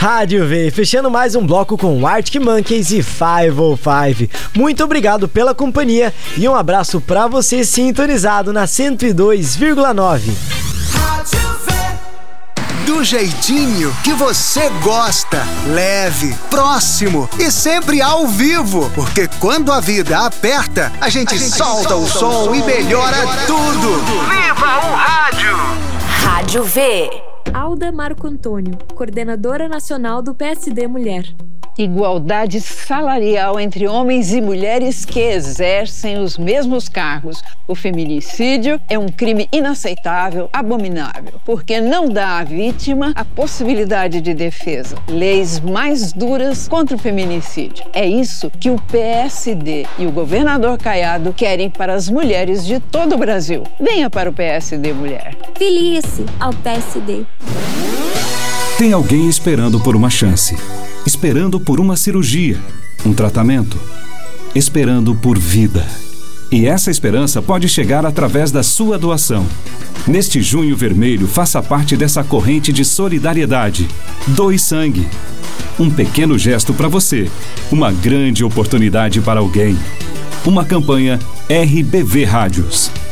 Rádio V, fechando mais um bloco com Arctic Monkeys e 505. Muito obrigado pela companhia e um abraço pra você sintonizado na 102,9. Do jeitinho que você gosta, leve, próximo e sempre ao vivo. Porque quando a vida aperta, a gente solta o som e melhora tudo. Viva o rádio! Rádio V. Alda Marco Antônio, coordenadora nacional do PSD Mulher. Igualdade salarial entre homens e mulheres que exercem os mesmos cargos. O feminicídio é um crime inaceitável, abominável, porque não dá à vítima a possibilidade de defesa. Leis mais duras contra o feminicídio. É isso que o PSD e o governador Caiado querem para as mulheres de todo o Brasil. Venha para o PSD Mulher. Filie-se ao PSD. Tem alguém esperando por uma chance, esperando por uma cirurgia, um tratamento, esperando por vida. E essa esperança pode chegar através da sua doação. Neste Junho Vermelho, faça parte dessa corrente de solidariedade. Doe sangue. Um pequeno gesto para você, uma grande oportunidade para alguém. Uma campanha RBV Rádios.